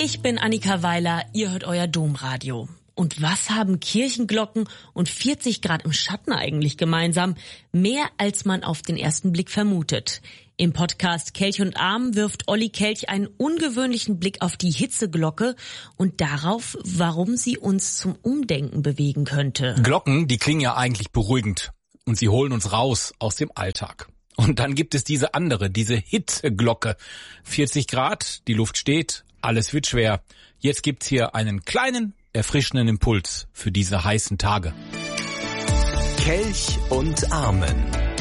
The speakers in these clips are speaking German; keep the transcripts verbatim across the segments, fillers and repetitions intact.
Ich bin Annika Weiler, ihr hört euer Domradio. Und was haben Kirchenglocken und vierzig Grad im Schatten eigentlich gemeinsam? Mehr als man auf den ersten Blick vermutet. Im Podcast Kelch und Arm wirft Olli Kelch einen ungewöhnlichen Blick auf die Hitzeglocke und darauf, warum sie uns zum Umdenken bewegen könnte. Glocken, die klingen ja eigentlich beruhigend und sie holen uns raus aus dem Alltag. Und dann gibt es diese andere, diese Hitzeglocke. vierzig Grad, die Luft steht, alles wird schwer. Jetzt gibt's hier einen kleinen, erfrischenden Impuls für diese heißen Tage. Kelch und Armen.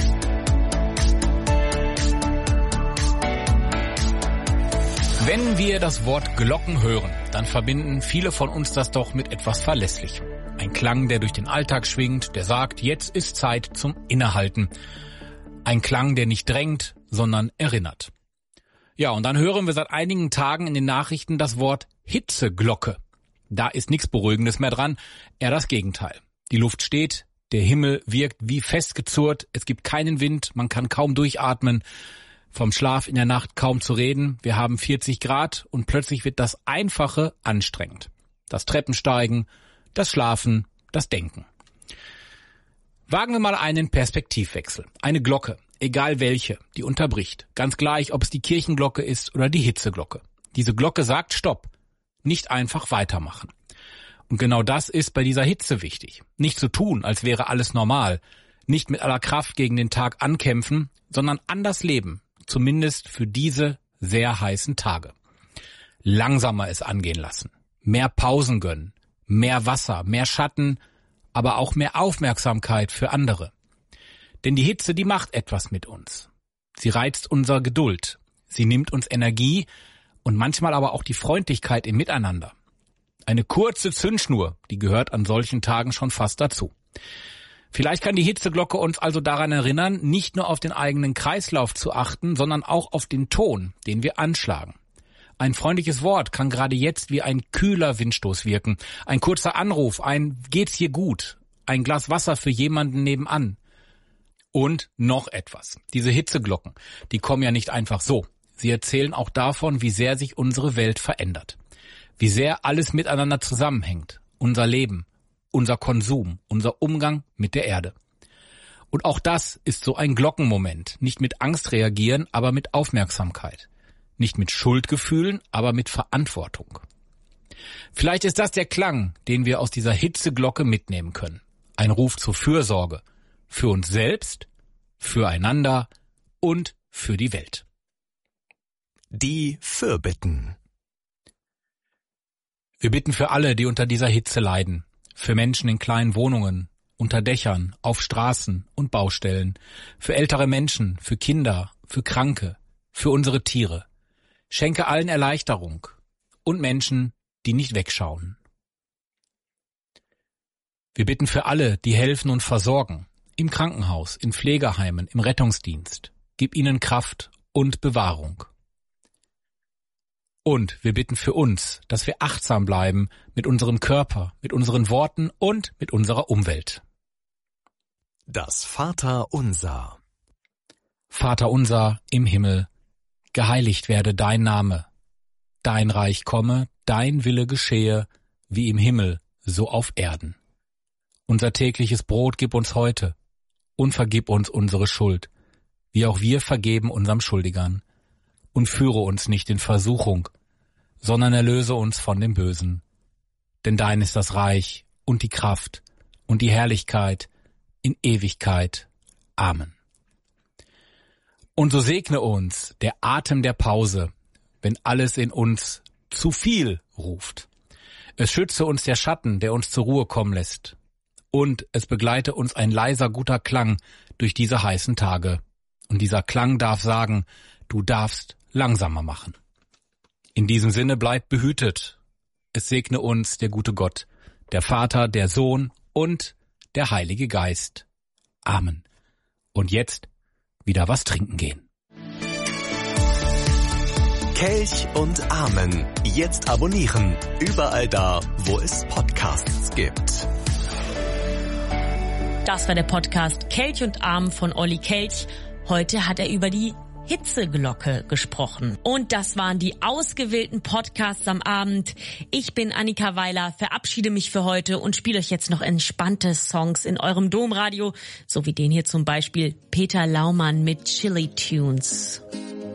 Wenn wir das Wort Glocken hören, dann verbinden viele von uns das doch mit etwas Verlässlichem. Ein Klang, der durch den Alltag schwingt, der sagt, jetzt ist Zeit zum Innehalten. Ein Klang, der nicht drängt, sondern erinnert. Ja, und dann hören wir seit einigen Tagen in den Nachrichten das Wort Hitzeglocke. Da ist nichts Beruhigendes mehr dran, eher das Gegenteil. Die Luft steht, der Himmel wirkt wie festgezurrt, es gibt keinen Wind, man kann kaum durchatmen, vom Schlaf in der Nacht kaum zu reden, wir haben vierzig Grad und plötzlich wird das Einfache anstrengend. Das Treppensteigen, das Schlafen, das Denken. Wagen wir mal einen Perspektivwechsel. Eine Glocke, egal welche, die unterbricht. Ganz gleich, ob es die Kirchenglocke ist oder die Hitzeglocke. Diese Glocke sagt Stopp. Nicht einfach weitermachen. Und genau das ist bei dieser Hitze wichtig. Nicht zu tun, als wäre alles normal. Nicht mit aller Kraft gegen den Tag ankämpfen, sondern anders leben. Zumindest für diese sehr heißen Tage. Langsamer es angehen lassen. Mehr Pausen gönnen. Mehr Wasser, mehr Schatten, aber auch mehr Aufmerksamkeit für andere. Denn die Hitze, die macht etwas mit uns. Sie reizt unsere Geduld. Sie nimmt uns Energie und manchmal aber auch die Freundlichkeit im Miteinander. Eine kurze Zündschnur, die gehört an solchen Tagen schon fast dazu. Vielleicht kann die Hitzeglocke uns also daran erinnern, nicht nur auf den eigenen Kreislauf zu achten, sondern auch auf den Ton, den wir anschlagen. Ein freundliches Wort kann gerade jetzt wie ein kühler Windstoß wirken. Ein kurzer Anruf, ein "Geht's hier gut?", ein Glas Wasser für jemanden nebenan. Und noch etwas. Diese Hitzeglocken, die kommen ja nicht einfach so. Sie erzählen auch davon, wie sehr sich unsere Welt verändert. Wie sehr alles miteinander zusammenhängt. Unser Leben, unser Konsum, unser Umgang mit der Erde. Und auch das ist so ein Glockenmoment. Nicht mit Angst reagieren, aber mit Aufmerksamkeit. Nicht mit Schuldgefühlen, aber mit Verantwortung. Vielleicht ist das der Klang, den wir aus dieser Hitzeglocke mitnehmen können. Ein Ruf zur Fürsorge. Für uns selbst, füreinander und für die Welt. Die Fürbitten. Wir bitten für alle, die unter dieser Hitze leiden. Für Menschen in kleinen Wohnungen, unter Dächern, auf Straßen und Baustellen. Für ältere Menschen, für Kinder, für Kranke, für unsere Tiere. Schenke allen Erleichterung und Menschen, die nicht wegschauen. Wir bitten für alle, die helfen und versorgen. Im Krankenhaus, in Pflegeheimen, im Rettungsdienst. Gib ihnen Kraft und Bewahrung. Und wir bitten für uns, dass wir achtsam bleiben mit unserem Körper, mit unseren Worten und mit unserer Umwelt. Das Vaterunser. Vater unser im Himmel, geheiligt werde dein Name. Dein Reich komme, dein Wille geschehe, wie im Himmel, so auf Erden. Unser tägliches Brot gib uns heute und vergib uns unsere Schuld, wie auch wir vergeben unserem Schuldigern. Und führe uns nicht in Versuchung, sondern erlöse uns von dem Bösen. Denn dein ist das Reich und die Kraft und die Herrlichkeit in Ewigkeit. Amen. Und so segne uns der Atem der Pause, wenn alles in uns zu viel ruft. Es schütze uns der Schatten, der uns zur Ruhe kommen lässt. Und es begleite uns ein leiser, guter Klang durch diese heißen Tage. Und dieser Klang darf sagen, du darfst langsamer machen. In diesem Sinne bleibt behütet. Es segne uns der gute Gott, der Vater, der Sohn und der Heilige Geist. Amen. Und jetzt wieder was trinken gehen. Kelch und Armen. Jetzt abonnieren. Überall da, wo es Podcasts gibt. Das war der Podcast Kelch und Arm von Olli Kelch. Heute hat er über die Hitzeglocke gesprochen. Und das waren die ausgewählten Podcasts am Abend. Ich bin Annika Weiler, verabschiede mich für heute und spiele euch jetzt noch entspannte Songs in eurem Domradio, so wie den hier zum Beispiel Peter Laumann mit Chili Tunes.